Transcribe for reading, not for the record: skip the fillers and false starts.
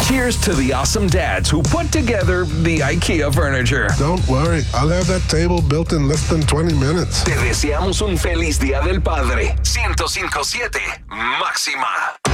Cheers to the awesome dads who put together the IKEA furniture. Don't worry, I'll have that table built in less than 20 minutes. Te deseamos un feliz Día del Padre. 105.7 Máxima.